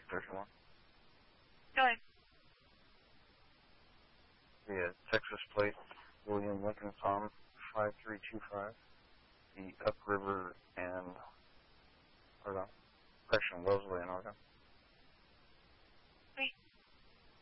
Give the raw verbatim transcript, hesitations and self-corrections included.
thirty-one. Go ahead. The Texas plate, William Lincoln Farm, five three two five. The upriver and, hold on, correction, Wellesley and Oregon.